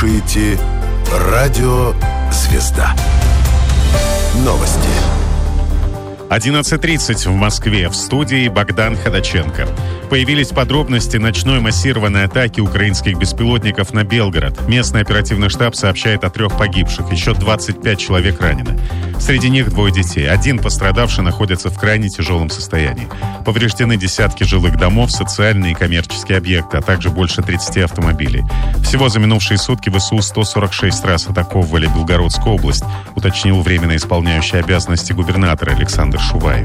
слушаете радио «Звезда». Новости. 11:30 в Москве. В студии Богдан Ходаченко. Появились подробности ночной массированной атаки украинских беспилотников на Белгород. Местный оперативный штаб сообщает о 3 погибших. Еще 25 человек ранены. Среди них 2 детей. 1 пострадавший находится в крайне тяжелом состоянии. Повреждены десятки жилых домов, социальные и коммерческие объекты, а также больше 30 автомобилей. Всего за минувшие сутки ВСУ 146 раз атаковывали Белгородскую область, уточнил временно исполняющий обязанности губернатора Александр Шуваев.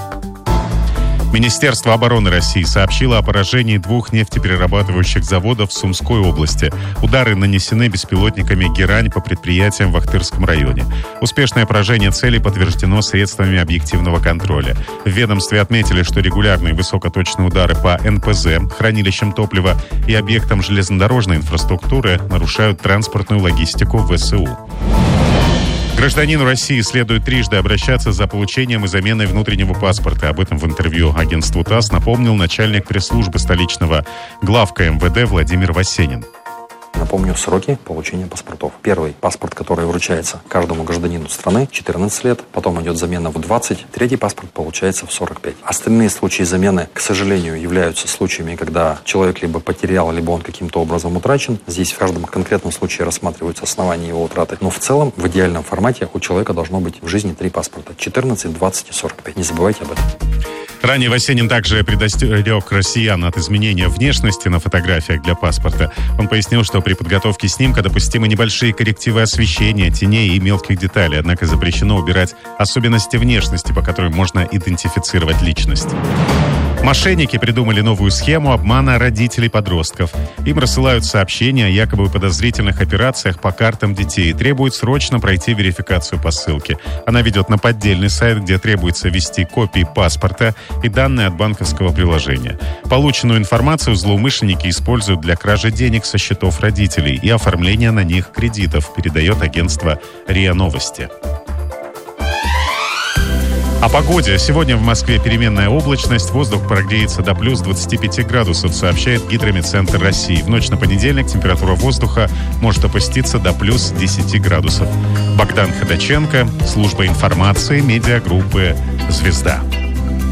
Министерство обороны России сообщило о поражении 2 нефтеперерабатывающих заводов в Сумской области. Удары нанесены беспилотниками «Герань» по предприятиям в Ахтырском районе. Успешное поражение целей подтверждено средствами объективного контроля. В ведомстве отметили, что регулярные высокоточные удары по НПЗ, хранилищам топлива и объектам железнодорожной инфраструктуры нарушают транспортную логистику ВСУ. Гражданину России следует трижды обращаться за получением и заменой внутреннего паспорта. Об этом в интервью агентству ТАСС напомнил начальник пресс-службы столичного главка МВД Владимир Васенин. Напомню сроки получения паспортов. Первый паспорт, который вручается каждому гражданину страны, 14 лет. Потом идет замена в 20. Третий паспорт получается в 45. Остальные случаи замены, к сожалению, являются случаями, когда человек либо потерял, либо он каким-то образом утрачен. Здесь в каждом конкретном случае рассматриваются основания его утраты. Но в целом, в идеальном формате у человека должно быть в жизни 3 паспорта. 14, 20 и 45. Не забывайте об этом. Ранее Васенин также предостерег россиян от изменения внешности на фотографиях для паспорта. Он пояснил, что при подготовке снимка допустимы небольшие коррективы освещения, теней и мелких деталей, однако запрещено убирать особенности внешности, по которым можно идентифицировать личность. Мошенники придумали новую схему обмана родителей подростков. Им рассылают сообщения о якобы подозрительных операциях по картам детей и требуют срочно пройти верификацию по ссылке. Она ведет на поддельный сайт, где требуется ввести копии паспорта и данные от банковского приложения. Полученную информацию злоумышленники используют для кражи денег со счетов родителей и оформления на них кредитов, передает агентство РИА Новости. О погоде. Сегодня в Москве переменная облачность. Воздух прогреется до плюс 25 градусов, сообщает Гидрометцентр России. В ночь на понедельник температура воздуха может опуститься до плюс 10 градусов. Богдан Ходаченко, служба информации, медиагруппы «Звезда».